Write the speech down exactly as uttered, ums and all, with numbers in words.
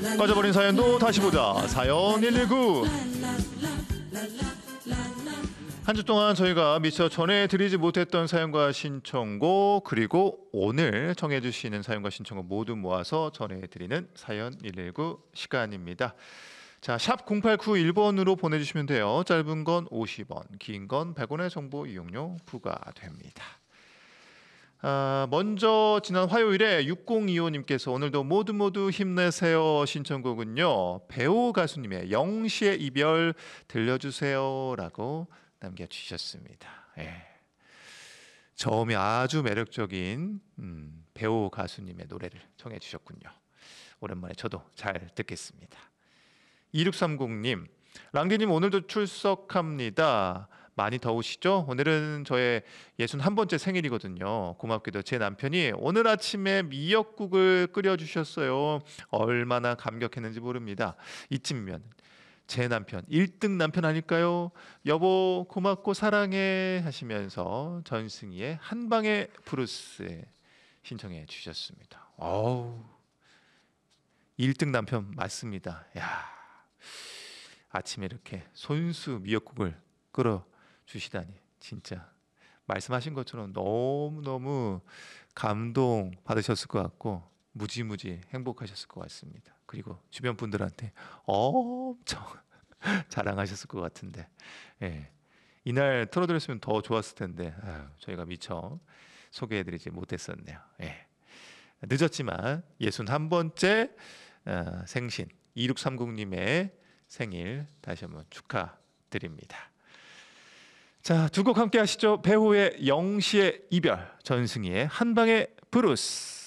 꺼져버린 사연도 다시 보자. 사연 일일구. 한 주 동안 저희가 미처 전해드리지 못했던 사연과 신청곡, 그리고 오늘 청해주시는 사연과 신청곡 모두 모아서 전해드리는 사연 일일구 시간입니다. 자, 샵 공팔구일 번으로 보내주시면 돼요. 짧은 건 오십 원, 긴 건 백 원의 정보 이용료 부과됩니다. 아, 먼저 지난 화요일에 육공이오 님께서 오늘도 모두 모두 힘내세요 신청곡은요, 배우 가수님의 영시의 이별 들려주세요 라고 남겨주셨습니다. 예. 저음이 아주 매력적인 음, 배우 가수님의 노래를 청해 주셨군요. 오랜만에 저도 잘 듣겠습니다. 이육삼공 님, 랑디님 오늘도 출석합니다. 많이 더우시죠? 오늘은 저의 예순한 번째 생일이거든요. 고맙게도 제 남편이 오늘 아침에 미역국을 끓여주셨어요. 얼마나 감격했는지 모릅니다. 이쯤이면 제 남편 일 등 남편 아닐까요? 여보 고맙고 사랑해 하시면서 전승희의 한방의 브루스 신청해 주셨습니다. 어우, 일 등 남편 맞습니다. 야, 아침에 이렇게 손수 미역국을 끓여 주시다니 진짜 말씀하신 것처럼 너무너무 감동 받으셨을 것 같고 무지무지 행복하셨을 것 같습니다. 그리고 주변 분들한테 엄청 자랑하셨을 것 같은데, 예. 이날 틀어드렸으면 더 좋았을 텐데 아유, 저희가 미처 소개해드리지 못했었네요. 예. 늦었지만 예순한 번째 어, 생신 이육삼공 님의 생일 다시 한번 축하드립니다. 자, 두 곡 함께 하시죠. 배우의 영시의 이별, 전승희의 한방의 브루스.